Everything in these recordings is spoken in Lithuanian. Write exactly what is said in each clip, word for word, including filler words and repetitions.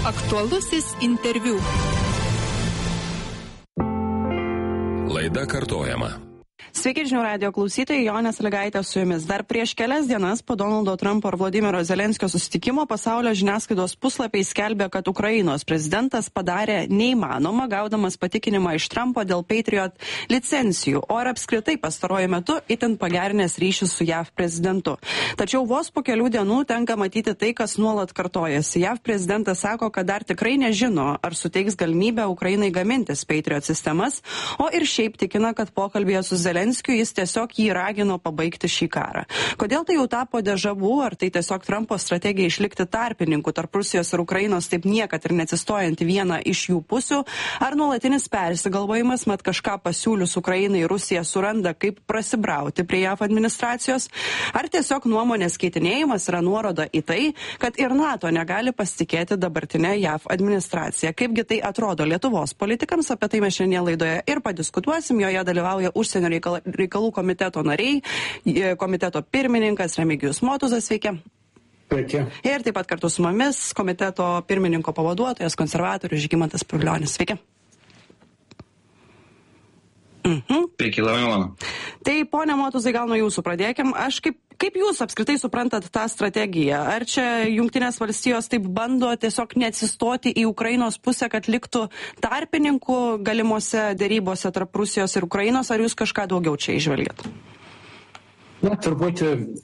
Aktualusis interviu. Laida kartojama. Sveiki žinių radijo klausytojai, Jonė Sąlygaitė su jumis. Dar prieš kelias dienas po Donaldo Trumpo ir Vladimiro Zelenskio susitikimo pasaulio žiniasklaidos puslapiai skelbė, kad Ukrainos prezidentas padarė neįmanoma, gaudamas patikinimą iš Trumpo dėl Patriot licencijų, o ir apskritai pastaruoju metu itin pagerinęs ryšius su J A V prezidentu. Tačiau vos po kelių dienų tenka matyti tai, kas nuolat kartojasi. J A V prezidentas sako, kad dar tikrai nežino, ar suteiks galimybę Ukrainai gamintis Patriot sistemas, o ir šiaip tikina, kad pokalbėje su Zelenskiu jis tiesiog jį ragino pabaigti šį karą. Kodėl tai jau tapo dežavu, ar tai tiesiog Trumpo strategija išlikti tarpininku tarp Rusijos ir Ukrainos, taip niekad ir neatsistojant į vieną iš jų pusių, ar nuolatinis persigalvojimas, mat kažką pasiūlius Ukrainai Rusija suranda, kaip prasibrauti prie J A V administracijos, ar tiesiog nuomonės keitinėjimas yra nuoroda į tai, kad ir NATO negali pasitikėti dabartinę J A V administraciją. Kaipgi tai atrodo Lietuvos politikams, apie tai mes šiandien laidoje ir padiskutuosim, joje dalyvauja užsienio reikalų reikalų komiteto nariai, komiteto pirmininkas Remigijus Motuzas, sveiki. Sveiki. Ir taip pat kartu su mumis komiteto pirmininko pavaduotojas, konservatorius Žygimantas Pavilionis, sveiki. Mhm. Sveiki, labai malonu. Tai, ponia Motuzai, gal nuo jūsų pradėkim. Aš kaip, kaip jūs apskritai suprantat tą strategiją? Ar čia Jungtinės valstijos taip bando tiesiog neatsistoti į Ukrainos pusę, kad liktų tarpininkų galimuose dėrybose tarp Rusijos ir Ukrainos, ar jūs kažką daugiau čia išvelgiat? Na, turbūt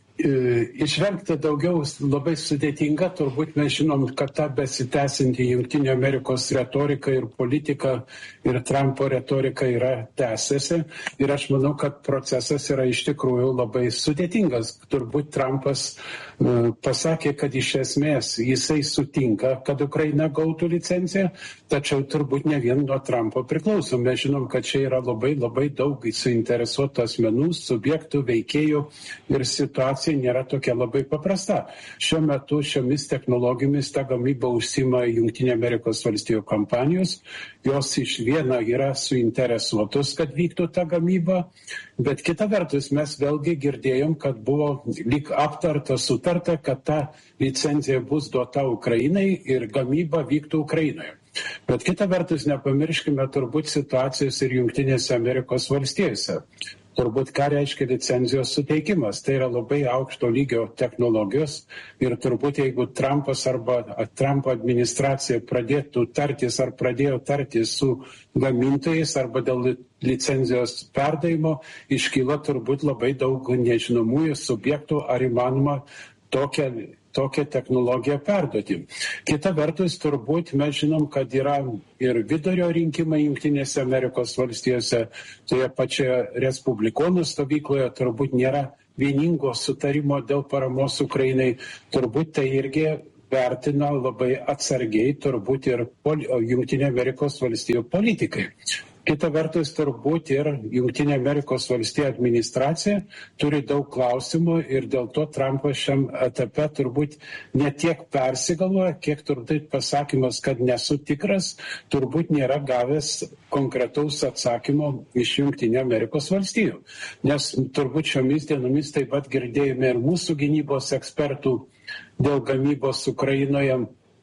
išvengti daugiau labai sudėtinga, turbūt mes žinom, kad ta besitęsinti Jungtinių Amerikos retorika ir politika ir Trumpo retorika yra tęsiasi ir aš manau, kad procesas yra iš tikrųjų labai sudėtingas. Turbūt Trumpas uh, pasakė, kad iš esmės jisai sutinka, kad Ukraina gautų licenciją, tačiau turbūt ne vien nuo Trumpo priklauso. Mes žinom, kad čia yra labai labai daug suinteresuotų asmenų, subjektų, veikėjų ir situacija nėra tokia labai paprasta. Šiuo metu šiomis technologijomis ta gamyba užsima Jungtinių Amerikos valstijų kompanijos. Jos iš viena yra suinteresuotos, kad vyktų ta gamyba, bet kita vertus mes vėlgi girdėjom, kad buvo lyg aptarta, sutarta, kad ta licencija bus duota Ukrainai ir gamyba vyktų Ukrainoje. Bet kita vertus nepamirškime turbūt situacijos ir Jungtinėse Amerikos valstijose. Turbūt ką reiškia licenzijos suteikimas. Tai yra labai aukšto lygio technologijos ir turbūt jeigu Trumpas arba Trumpo administracija pradėtų tartis ar pradėjo tartis su gamintojais arba dėl licenzijos perdavimo, iškyla turbūt labai daug nežinomųjų subjektų, ar įmanoma tokią tokią technologiją perduoti. Kita vertus, turbūt mes žinom, kad yra ir vidurio rinkimai Jungtinėse Amerikos valstijose, toje pačioje respublikonų stovykloje turbūt nėra vieningo sutarimo dėl paramos Ukrainai. Turbūt tai irgi vertina labai atsargiai, turbūt ir poli- Jungtinių Amerikos valstijų politikai. Kita vertus, turbūt ir Jungtinė Amerikos valstijų administracija turi daug klausimų ir dėl to Trumpas šiam etape turbūt ne tiek persigalvoja, kiek turbūt pasakymas, kad nesu tikras, turbūt nėra gavęs konkretaus atsakymo iš Jungtinių Amerikos valstijų. Nes turbūt šiomis dienomis taip pat girdėjome ir mūsų gynybos ekspertų dėl gamybos Ukrainoje,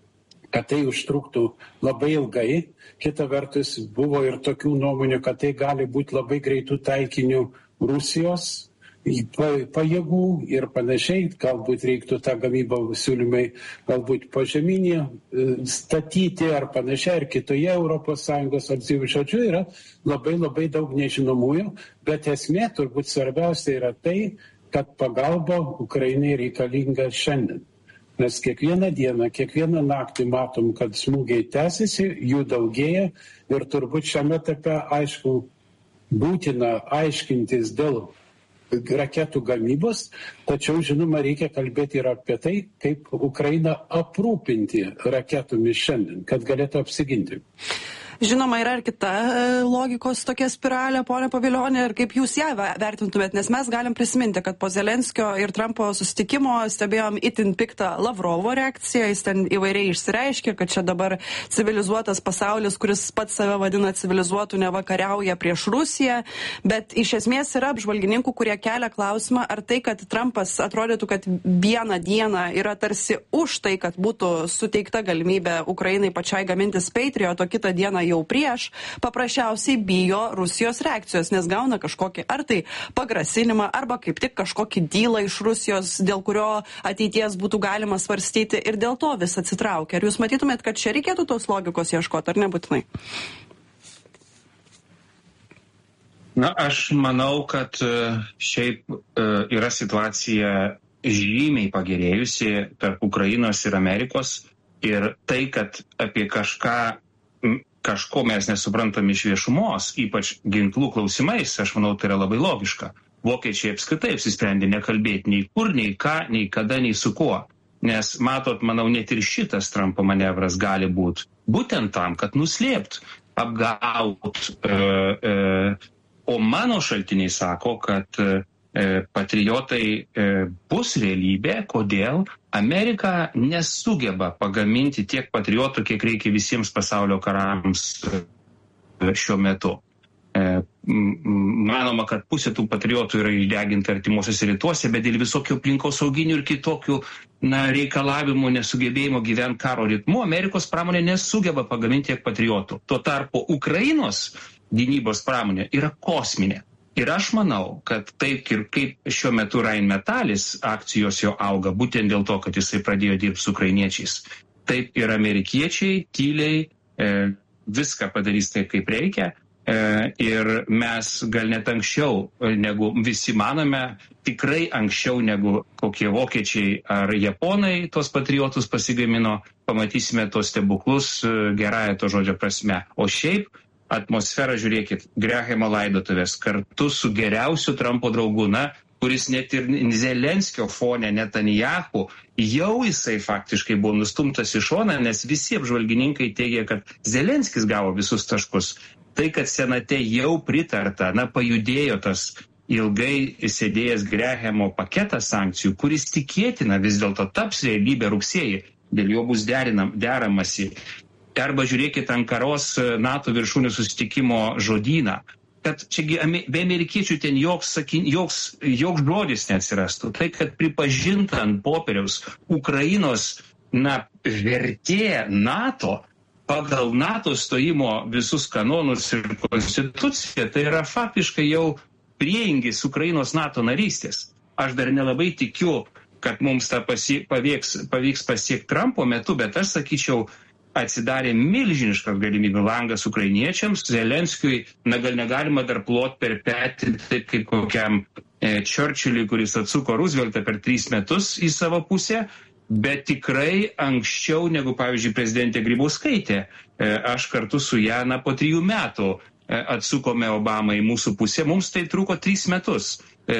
kad tai užtruktų labai ilgai. Kita vertus buvo ir tokių nuomonių, kad tai gali būti labai greitų taikinių Rusijos pajėgų ir panašiai. Galbūt reiktų tą gamybą siūlymai galbūt požeminį statyti ar panašiai, ar kitoje Europos Sąjungos valstybių. Žodžiu, yra labai labai daug nežinomųjų, bet esmė turbūt svarbiausia yra tai, kad pagalba Ukrainai reikalinga šiandien. Nes kiekvieną dieną, kiekvieną naktį matom, kad smūgiai tęsiasi, jų daugėja ir turbūt šiame etape, aišku, būtina aiškintis dėl raketų gamybos, tačiau, žinoma, reikia kalbėti ir apie tai, kaip Ukrainą aprūpinti raketomis šiandien, kad galėtų apsiginti. Žinoma, yra ir kita logikos tokia spiralė, ponia Pavilionė, ir kaip jūs ją vertintumėt, nes mes galim prisiminti, kad po Zelenskio ir Trumpo susitikimo stebėjom itin piktą Lavrovo reakciją, jis ten įvairiai išsireiškė, kad čia dabar civilizuotas pasaulis, kuris pats save vadina civilizuotų, nevakariauja prieš Rusiją, bet iš esmės yra apžvalgininkų, kurie kelia klausimą, ar tai, kad Trumpas atrodytų, kad vieną dieną yra tarsi už tai, kad būtų suteikta galimybė Ukrainai pačiai gamintis Patriot, o kitą dieną jau prieš, paprasčiausiai bijo Rusijos reakcijos, nes gauna kažkokį ar tai pagrasinimą, arba kaip tik kažkokį dylą iš Rusijos, dėl kurio ateities būtų galima svarstyti ir dėl to vis atsitraukia. Ar jūs matytumėt, kad čia reikėtų tos logikos ieškoti, ar nebūtinai? Na, aš manau, kad šiaip yra situacija žymiai pagerėjusi tarp Ukrainos ir Amerikos ir tai, kad apie kažką kažko mes nesuprantam iš viešumos, ypač ginklų klausimais, aš manau, tai yra labai logiška. Vokiečiai apskritai apsisprendė nekalbėti nei kur, nei ką, nei kada, nei su kuo. Nes, matot, manau, net ir šitas Trumpo manevras gali būti būtent tam, kad nuslėpt, apgaut. E, e, o mano šaltiniai sako, kad e, patriotai e, bus realybė, kodėl Amerika nesugeba pagaminti tiek patriotų, kiek reikia visiems pasaulio karams šiuo metu. Manoma, kad pusė tų patriotų yra išdeginta artimuosiuose rytuose, bet dėl visokių aplinkosauginių ir kitokių na, reikalavimų nesugebėjimo gyventi karo ritmu, Amerikos pramonė nesugeba pagaminti tiek patriotų. Tuo tarpu Ukrainos gynybos pramonė yra kosminė. Ir aš manau, kad taip ir kaip šiuo metu Rheinmetallis akcijos jo auga, būtent dėl to, kad jisai pradėjo dirbti su ukrainiečiais. Taip ir amerikiečiai tyliai e, viską padarys taip, kaip reikia. E, ir mes gal net anksčiau, negu visi manome, tikrai anksčiau negu kokie vokiečiai ar japonai tos patriotus pasigamino, pamatysime tos stebuklus e, gerąją to žodžio prasme. O šiaip atmosferą, žiūrėkit, Grahamo laidotuvės kartu su geriausiu Trumpo draugu, na, kuris net ir Zelenskio fone Netanyahu, jau jisai faktiškai buvo nustumtas į šoną, nes visi apžvalgininkai teigia, kad Zelenskis gavo visus taškus. Tai, kad senate jau pritarta, na, pajudėjo tas ilgai sėdėjęs Grahamo paketas sankcijų, kuris tikėtina vis dėlto taps realybė rugsėjį, dėl jo bus derinam, deramasi. Arba žiūrėkit Ankaros NATO viršūnių susitikimo žodyną, kad čiagi be amerikiečių ten joks, sakin, joks, joks žodis neatsirastų. Tai, kad pripažinta ant popieriaus Ukrainos na, vertė NATO pagal NATO stojimo visus kanonus ir konstituciją, tai yra faktiškai jau prieingis Ukrainos NATO narystės. Aš dar nelabai tikiu, kad mums tą pasie, pavyks, pavyks pasiekti Trumpo metu, bet aš sakyčiau, atsidarė milžiniškas galimybių langas ukrainiečiams. Zelenskiui, na gal negalima dar plot per petį, taip kaip kokiam e, Churchillui, kuris atsuko Rooseveltą per tris metus į savo pusę, bet tikrai anksčiau negu, pavyzdžiui, prezidentė Grybauskaitė. E, aš kartu su ją, na, po trijų metų e, atsukome Obamą į mūsų pusę. Mums tai truko tris metus. E,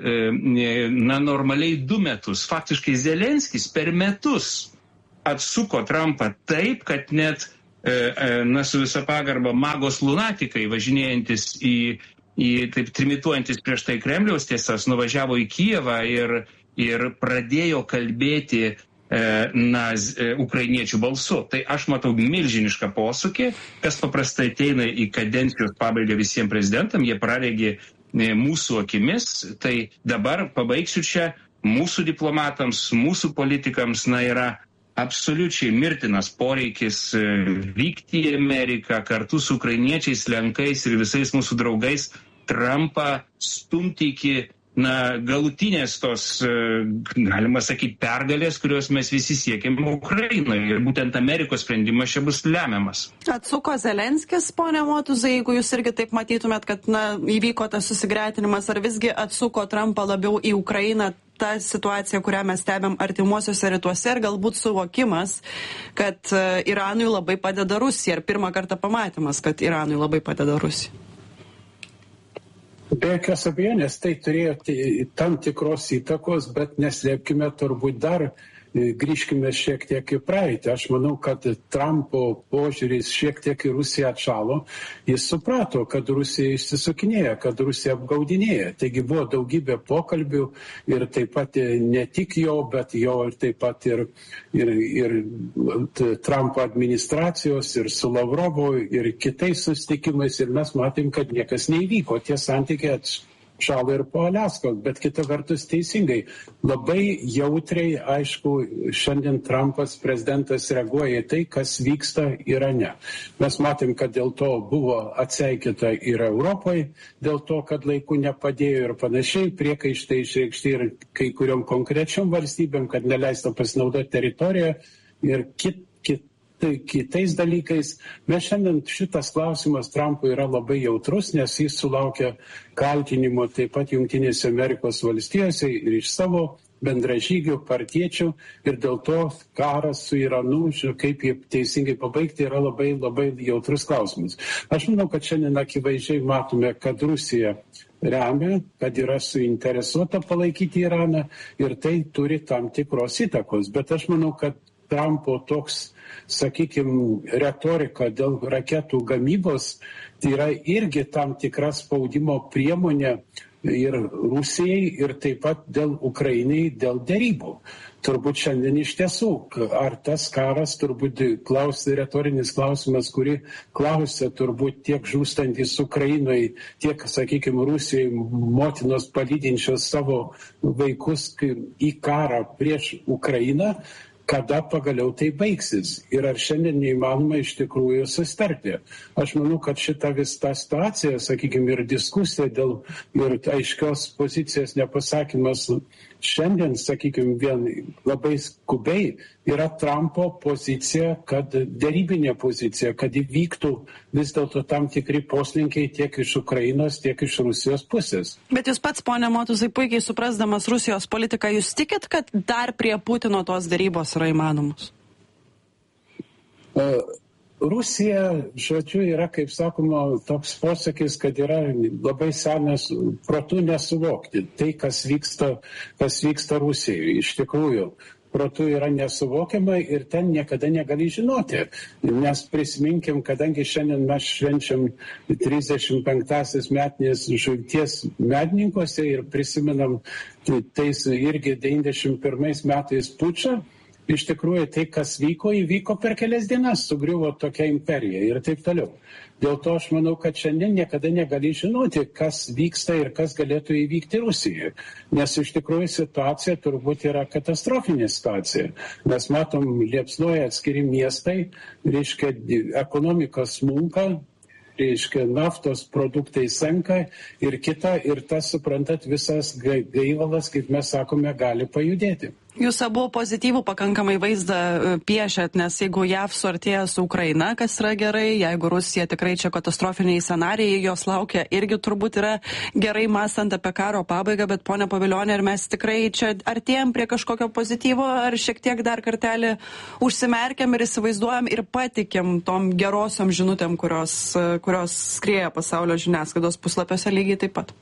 e, na, normaliai du metus. Faktiškai Zelenskis per metus atsuko Trumpą taip, kad net, e, na, su visa pagarba magos lunatikai, važinėjantis į, į taip trimituojantis prieš tai Kremliaus tiesas, nuvažiavo į Kijevą ir, ir pradėjo kalbėti, e, na, e, ukrainiečių balsu. Tai aš matau milžinišką posūkį, kas paprastai ateina į kadencijos pabaigą visiems prezidentam, jie praregė e, mūsų akimis. Tai dabar pabaigsiu čia, mūsų diplomatams, mūsų politikams, na, yra absoliučiai mirtinas poreikis vykti į Ameriką kartu su ukrainiečiais, lenkais ir visais mūsų draugais, Trumpą stumti iki na, galutinės tos, galima sakyti, pergalės, kurios mes visi siekiam Ukrainoje. Ir būtent Amerikos sprendimas čia bus lemiamas. Atsuko Zelenskis, ponia Motuzai, jeigu jūs irgi taip matytumėt, kad na, įvyko tas susigretinimas, ar visgi atsuko Trumpą labiau į Ukrainą, ta situacija, kurią mes stebėm artimuosiuose rytuose ir galbūt suvokimas, kad uh, Iranui labai padeda Rusija ir pirmą kartą pamatymas, kad Iranui labai padeda Rusija. Be jokios abejonės, tai turėjo tam tikros įtakos, bet neslėpkime, turbūt dar grįžkime šiek tiek į praeitį. Aš manau, kad Trumpo požiūris šiek tiek į Rusiją atšalo. Jis suprato, kad Rusija išsisukinėja, kad Rusija apgaudinėja. Taigi buvo daugybė pokalbių ir taip pat ne tik jo, bet jo ir taip pat ir, ir, ir Trumpo administracijos, ir su Lavrovu, ir kitais susitikimais. Ir mes matėm, kad niekas neįvyko. Tie santykiai atšalo ir po Aliaskos, bet kita vertus teisingai. Labai jautriai, aišku, šiandien Trumpas prezidentas reaguoja į tai, kas vyksta Irane. Mes matėm, kad dėl to buvo atseikėta ir Europoje, dėl to, kad laiku nepadėjo ir panašiai, priekaištai išreikšti ir kai kuriom konkrečiom valstybėm, kad neleista pasinaudoti teritoriją ir kit, kit, tai kitais dalykais. Mes šiandien šitas klausimas Trumpui yra labai jautrus, nes jis sulaukia kaltinimo taip pat Jungtinėse Amerikos valstijose ir iš savo bendražygių, partiečių, ir dėl to karas su Iranu, kaip jį teisingai pabaigti, yra labai labai jautrus klausimas. Aš manau, kad šiandien akivaizdžiai matome, kad Rusija remia, kad yra suinteresuota palaikyti Iraną ir tai turi tam tikros įtakos. Bet aš manau, kad Trumpo toks, sakykime, retorika dėl raketų gamybos, tai yra irgi tam tikra spaudimo priemonė ir Rusijai, ir taip pat dėl Ukrainai, dėl derybų. Turbūt šiandien iš tiesų, ar tas karas, turbūt klaus, retorinis klausimas, kurį klausia turbūt tiek žūstantis Ukrainoje, tiek, sakykime, Rusijai motinos palydinčios savo vaikus į karą prieš Ukrainą, kada pagaliau tai baigsis ir ar šiandien neįmanoma iš tikrųjų susitarti. Aš manau, kad šita vis ta situacija, sakykime, ir diskusija dėl ir aiškios pozicijos nepasakymas šiandien, sakykime, vien labai skubiai yra Trumpo pozicija, kad derybinė pozicija, kad įvyktų vis dėlto tam tikri poslinkiai tiek iš Ukrainos, tiek iš Rusijos pusės. Bet jūs pats, pone Motuzai, puikiai suprasdamas Rusijos politiką, jūs tikit, kad dar prie Putino tos derybos yra įmanomus? Uh, Rusija, žodžiu, yra, kaip sakoma, toks posakis, kad yra labai senas protu nesuvokti. Tai, kas vyksta, kas vyksta Rusijoje, iš tikrųjų, protu yra nesuvokiama ir ten niekada negali žinoti. Nes prisiminkim, kadangi šiandien mes švenčiam trisdešimt penktąsias metinės žūties medininkuose ir prisimenam tais irgi devyniasdešimt pirmais metais pučą, iš tikrųjų tai, kas vyko, įvyko per kelias dienas, sugriuvo tokia imperija ir taip toliau. Dėl to aš manau, kad šiandien niekada negali žinoti, kas vyksta ir kas galėtų įvykti Rusijoje. Nes iš tikrųjų situacija turbūt yra katastrofinė situacija. Mes matom, liepsnoja atskiri miestai, reiškia ekonomika smunka, reiškia naftos produktai senka ir kita, ir tas, suprantat, visas gaivalas, kaip mes sakome, gali pajudėti. Jūs abu pozityvų pakankamai vaizdą piešėt, nes jeigu J A V suartėja su Ukraina, kas yra gerai, jeigu Rusija tikrai čia katastrofiniai scenarijai, jos laukia, irgi turbūt yra gerai mąstant apie karo pabaigą, bet ponia Pavilioniene, ar mes tikrai čia artėjam prie kažkokio pozityvo, ar šiek tiek dar kartelį užsimerkiam ir įsivaizduojam ir patikim tom gerosiom žinutėm, kurios, kurios skrieja pasaulio žiniasklaidos puslapiuose lygiai taip pat?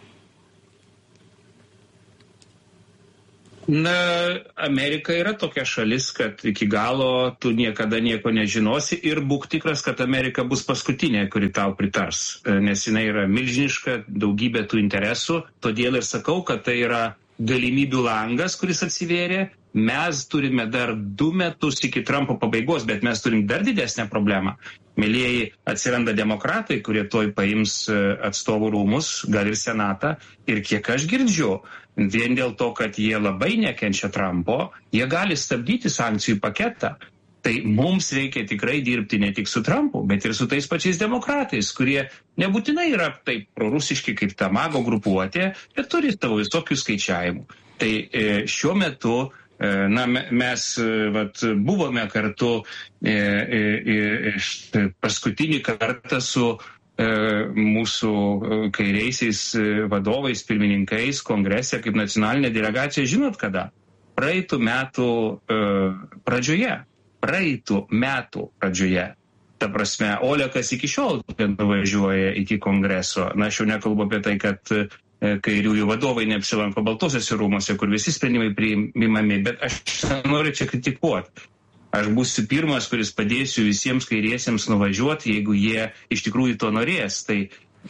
Na, Amerika yra tokia šalis, kad iki galo tu niekada nieko nežinosi ir būk tikras, kad Amerika bus paskutinė, kuri tau pritars, nes jinai yra milžiniška, daugybė tų interesų, todėl ir sakau, kad tai yra galimybių langas, kuris atsivėrė. Mes turime dar du metus iki Trumpo pabaigos, bet mes turim dar didesnę problemą. Mėlieji, atsiranda demokratai, kurie toj paims atstovų rūmus, gal ir senatą, ir kiek aš girdžiu, vien dėl to, kad jie labai nekenčia Trumpo, jie gali stabdyti sankcijų paketą. Tai mums reikia tikrai dirbti ne tik su Trumpu, bet ir su tais pačiais demokratais, kurie nebūtinai yra taip prorusiški kaip ta mago grupuotė, bet turi savo visokių skaičiavimų. Tai e, šiuo metu e, na, mes vat, buvome kartu e, e, e, paskutinį kartą su mūsų kairiaisiais vadovais, pirmininkais kongrese kaip nacionalinė delegacija, žinot kada? Praeitų metų uh, pradžioje. Praeitų metų pradžioje. Ta prasme, Olekas iki šiol nuvažiuoja iki kongreso. Na, aš jau nekalbu apie tai, kad kairiųjų vadovai neapsilanko Baltuosiuose rūmuose, kur visi sprendimai priimami, bet aš noriu čia kritikuoti. Aš būsiu pirmas, kuris padėsiu visiems kairiesiems nuvažiuoti, jeigu jie iš tikrųjų to norės. Tai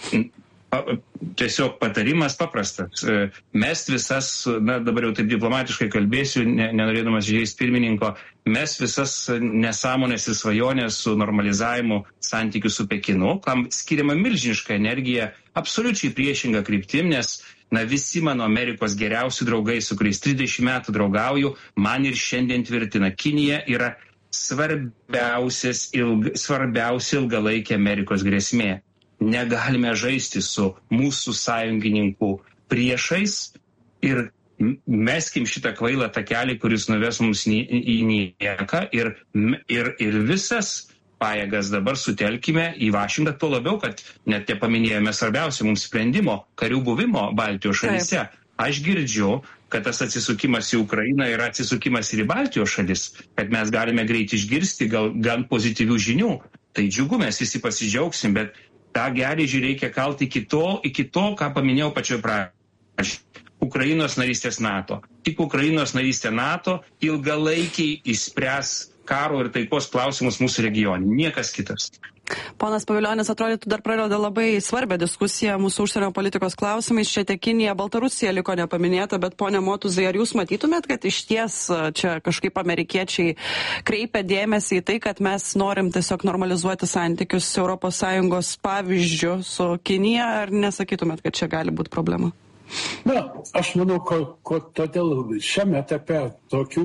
tiesiog patarimas paprastas. Mes visas, na dabar jau taip diplomatiškai kalbėsiu, ne, nenorėdamas žaisti pirmininko, mes visas nesąmonės ir svajonės su normalizavimu santykių su Pekinu, kam skiriama milžiniška energija, absoliučiai priešinga kryptim, nes na visi mano Amerikos geriausi draugai, su kuriais trisdešimt metų draugauju, man ir šiandien tvirtina, Kinija yra svarbiausias, ilg, svarbiausia ilgalaikė Amerikos grėsmė. Negalime žaisti su mūsų sąjungininkų priešais ir meskim šitą kvailą takelį, kuris nuves mums į nieką ir, ir, ir visas pajėgas dabar sutelkime į Vašingtoną, tuo labiau, kad net nepaminėjome svarbiausia mums sprendimo karių buvimo Baltijos šalyse. Taip. Aš girdžiu, kad tas atsisukimas į Ukrainą yra atsisukimas ir į Baltijos šalis, kad mes galime greit išgirsti gal, gan pozityvių žinių. Tai džiugu, mes visi pasidžiaugsim, bet tą geležį reikia kalti iki to, iki to, ką paminėjau pačioje pradžioje. Ukrainos narystės NATO. Tik Ukrainos narystė NATO ilgalaikiai išspręs karo ir taikos klausimus mūsų regione, niekas kitas. Ponas Pavilionis, atrodytų, dar pradeda labai svarbią diskusiją mūsų užsienio politikos klausimais. Čia tiek Kinija, Baltarusija liko nepaminėta, bet pone Motuzai, ar jūs matytumėt, kad iš ties čia kažkaip amerikiečiai kreipia dėmesį į tai, kad mes norim tiesiog normalizuoti santykius Europos Sąjungos pavyzdžių su Kinija, ar nesakytumėt, kad čia gali būti problema? Na, aš manau, kad todėl šiame etape tokių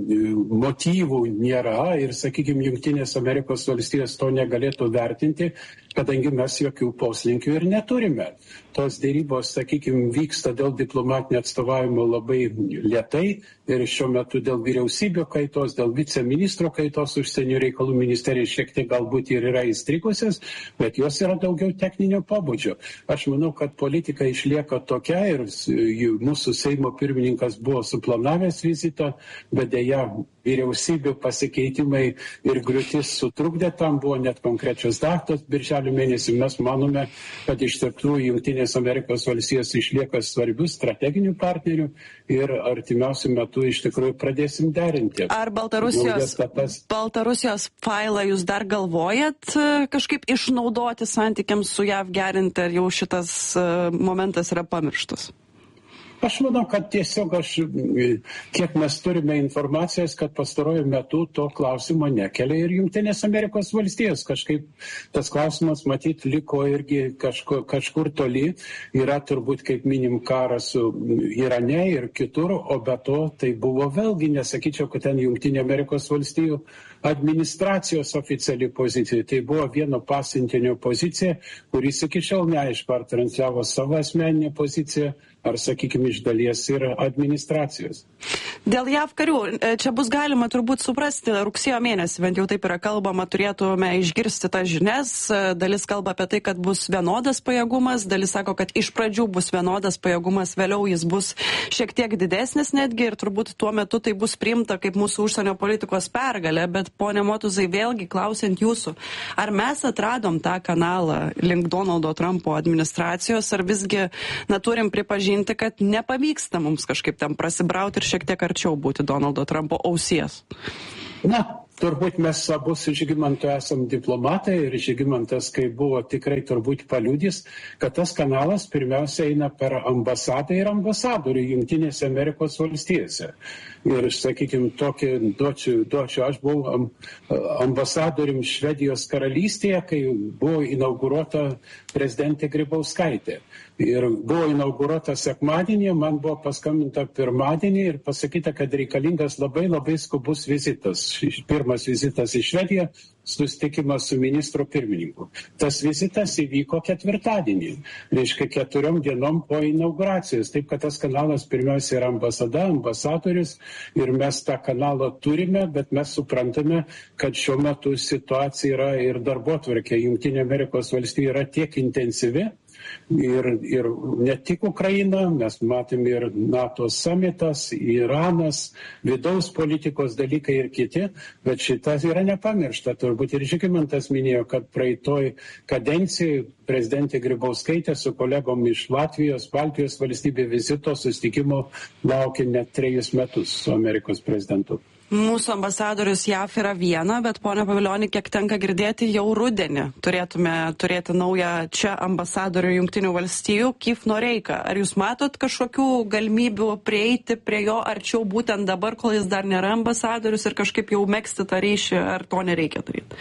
motyvų nėra ir, sakykime, Jungtinės Amerikos valstijos to negalėtų vertinti, kadangi mes jokių poslinkių ir neturime. Tos dėrybos, sakykime, vyksta dėl diplomatinio atstovavimo labai lietai ir šiuo metu dėl vyriausybių kaitos, dėl viceministro kaitos užsienio reikalų ministerija šiek tiek galbūt ir yra įstrikusios, bet jos yra daugiau techninio pobūdžio. Aš manau, kad politika išlieka tokia ir mūsų Seimo pirmininkas buvo suplanavęs vizitą, bet dėja vyriausybių pasikeitimai ir griūtis sutrukdė tam, buvo net konkrečios datos birželio mėnesį. Mes manome, kad iš tikrųjų Jungtinės Amerikos valstijos išlieka svarbių strateginių partnerių ir artimiausiu metu iš tikrųjų pradėsim derinti. Ar Baltarusijos, Baltarusijos failą jūs dar galvojat kažkaip išnaudoti santykiams su J A V gerinti, ar jau šitas momentas yra pamirštas? Aš manau, kad tiesiog aš, kiek mes turime informacijos, kad pastaruoju metu to klausimo nekelia ir Jungtinės Amerikos valstijos. Kažkaip tas klausimas, matyt, liko irgi kažkur, kažkur toli. Yra turbūt, kaip minim, karas su Irane ir kitur, o be to tai buvo vėlgi, nesakyčiau, kad ten Jungtinė Amerikos valstijų administracijos oficiali pozicija. Tai buvo vieno pasiuntinio pozicija, kuris iki šiol neaišku, ar transliavo savo asmeninę poziciją, ar, sakykime, iš dalies ir administracijos. Dėl J A V karių, čia bus galima turbūt suprasti, rugsėjo mėnesį, bent jau taip yra kalbama, turėtume išgirsti tas žinias. Dalis kalba apie tai, kad bus vienodas pajėgumas, dalis sako, kad iš pradžių bus vienodas pajėgumas, vėliau jis bus šiek tiek didesnis netgi ir turbūt tuo metu tai bus priimta kaip mūsų užsienio politikos pergalė. Bet, pone Motuzai, vėlgi klausiant jūsų, ar mes atradom tą kanalą link Donaldo Trumpo administracijos, ar visgi, na, turim pripažinti, kad nepavyksta mums kažkaip ten prasibrauti ir šiek tiek arčiau būti Donaldo Trumpo ausies? Na, turbūt mes abu su Žygimantu esam diplomatai ir Žygimantas, kai buvo tikrai turbūt paliudys, kad tas kanalas pirmiausia eina per ambasadą ir ambasadorių Jungtinėse Amerikos valstijose. Ir, sakykime, tokį duočiau, duočiau, aš buvau ambasadorium Švedijos karalystėje, kai buvo inauguruota prezidentė Grybauskaitė. Ir buvo inauguruota sekmadienį, man buvo paskambinta pirmadienį ir pasakyta, kad reikalingas labai labai skubus vizitas. Pirmas vizitas į Švediją, susitikimas su ministro pirmininku. Tas vizitas įvyko ketvirtadienį, reiškia keturiom dienom po inauguracijos. Taip, kad tas kanalas pirmiausia yra ambasada, ambasadorius ir mes tą kanalą turime, bet mes suprantame, kad šiuo metu situacija yra ir darbotvarkė Jungtinė Amerikos valstijų yra tiek intensyvi, Ir, ir ne tik Ukraina, mes matėme ir NATO summitas, Iranas, vidaus politikos dalykai ir kiti, bet šitas yra nepamiršta. Turbūt ir Žygimantas minėjo, kad praeitoj kadencijai prezidentė Grybauskaitė su kolegom iš Latvijos, Baltijos valstybė vizito susitikimo laukia net trejus metus su Amerikos prezidentu. Mūsų ambasadorius J A F yra viena, bet ponia Pavilioni, kiek tenka girdėti, jau rudenį turėtume turėti naują čia ambasadorių Jungtinių valstijų, Keith Noreika. Ar jūs matot kažkokių galimybių prieiti prie jo arčiau būtent dabar, kol jis dar nėra ambasadorius ir kažkaip jau megzti tą ryšį, ar to nereikia daryti?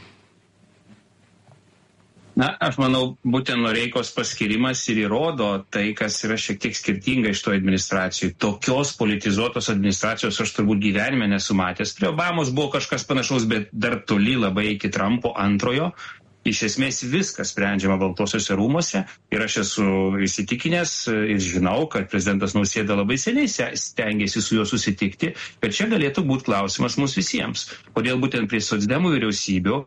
Na, aš manau, būtent Noreikos paskirimas ir įrodo tai, kas yra šiek tiek skirtinga iš to administracijų. Tokios politizuotos administracijos aš turbūt gyvenime nesu matęs. Prie Obamos buvo kažkas panašaus, bet dar toli labai iki Trumpo antrojo. Iš esmės viskas sprendžiama Baltuosiuose rūmuose ir aš esu įsitikinęs ir žinau, kad prezidentas Nausėda labai seniai stengiasi su juo susitikti, bet čia galėtų būti klausimas mums visiems. Kodėl būtent prie socdemų vyriausybių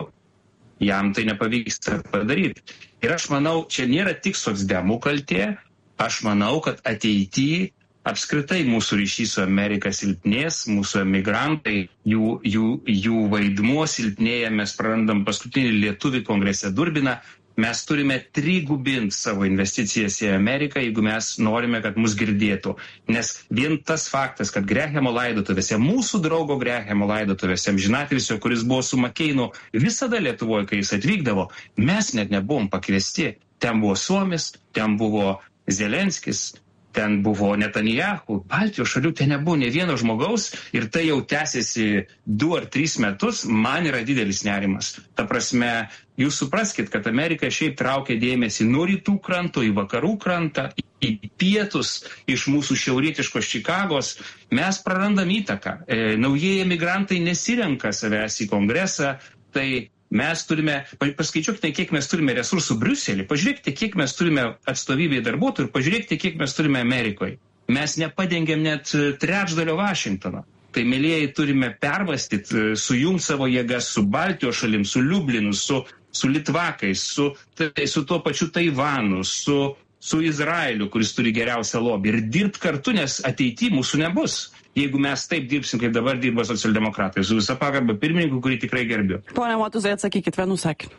jam tai nepavyksta padaryti. Ir aš manau, čia nėra tik socdemų kaltė, aš manau, kad ateityje apskritai mūsų ryšys su Amerika silpnės, mūsų emigrantai, jų, jų, jų vaidmuo silpnėja, mes prarandam paskutinį lietuvį kongrese Durbiną, mes turime trigubinti savo investicijas į Ameriką, jeigu mes norime, kad mus girdėtų. Nes vien tas faktas, kad Grehemo laidotuvėse, mūsų draugo Grehemo laidotuvėse, amžinatilsio, kuris buvo su Makeinu visada Lietuvoje, kai jis atvykdavo, mes net nebuvom pakviesti. Ten buvo Suomis, ten buvo Zelenskis, ten buvo Netanyahu, Baltijos šalių ten nebuvo ne vieno žmogaus ir tai jau tęsiasi du ar tris metus, man yra didelis nerimas. Ta prasme, jūs supraskit, kad Amerika šiaip traukia dėmesį nuo rytų kranto į vakarų krantą, į pietus iš mūsų šiaurietiškos Čikagos, mes prarandam įtaką. E, naujieji emigrantai nesirenka savęs į kongresą, tai mes turime, paskaičiuokite, kiek mes turime resursų Briuselį, pažiūrėkite, kiek mes turime atstovybėje darbuotojų ir pažiūrėkite, kiek mes turime Amerikoje. Mes nepadengiam net trečdalio Vašingtono. Tai, mėlėjai, turime pervastyti, sujungti savo jėgas su Baltijos šalim, su Liublinu, su, su Litvakais, su, tai, su tuo pačiu Taivanu, su, su Izraeliu, kuris turi geriausią lobį ir dirbti kartu, nes ateityje mūsų nebus. Jeigu mes taip dirbsim, kaip dabar dirba socialdemokratai, su visą pagarbą pirmininkų, kurį tikrai gerbiu. Pone Motuzai, atsakykit vienu sakiniu.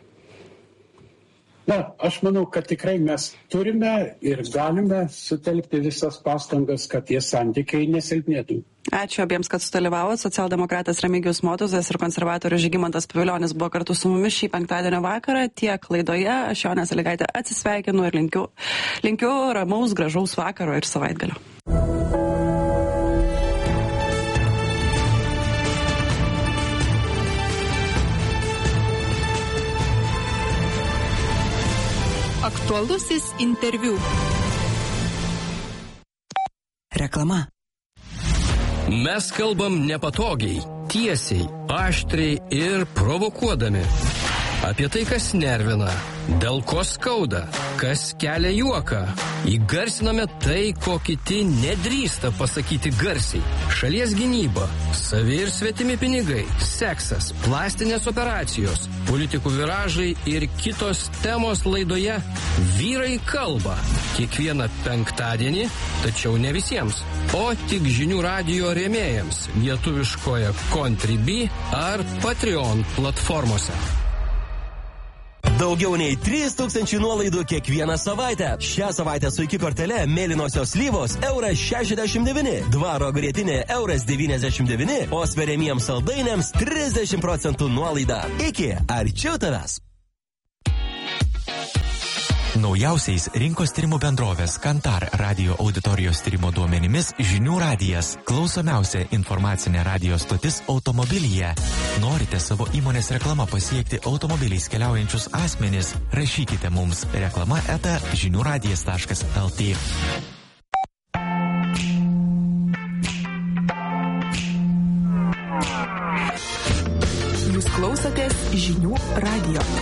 Na, aš manau, kad tikrai mes turime ir galime sutelkti visas pastangas, kad tie santykiai nesilpnėtų. Ačiū abiems, kad sudalyvavot. Socialdemokratas Remigijus Motuzas ir konservatorius Žygimantas Pavilionis buvo kartu su mumis šį penktadienio vakarą. Tiek laidoje. Aš Jonė Salygaitė atsisveikinu ir linkiu, linkiu ramaus, gražaus vakaro ir savaitgalio. Aktualusis interviu. Reklama. Mes kalbam nepatogiai, tiesiai, aštriai ir provokuodami. Apie tai, kas nervina, dėl ko skauda, kas kelia juoką. Įgarsiname tai, ko kiti nedrįsta pasakyti garsiai. Šalies gynyba, savi ir svetimi pinigai, seksas, plastinės operacijos, politikų viražai ir kitos temos laidoje Vyrai kalba. Kiekvieną penktadienį, tačiau ne visiems, o tik žinių radijo rėmėjams lietuviškoje Contribui ar Patreon platformose. Daugiau nei trys tūkstančiai nuolaidų kiekvieną savaitę. Šią savaitę su iki kortele mėlynosios slyvos euras šešiasdešimt devyni, dvaro grietinė euras devyniasdešimt devyni, o sveriamiems saldainiams trisdešimt procentų nuolaida. Iki arčiau tavęs. Naujausiais rinkos tyrimų bendrovės Kantar radio auditorijos tyrimo duomenimis Žinių radijas – klausomiausia informacinė radio stotis automobilyje. Norite savo įmonės reklamą pasiekti automobiliais keliaujančius asmenis? Rašykite mums reklama eta žiniųradijas taškas lt. Jūs klausotės Žinių radijo.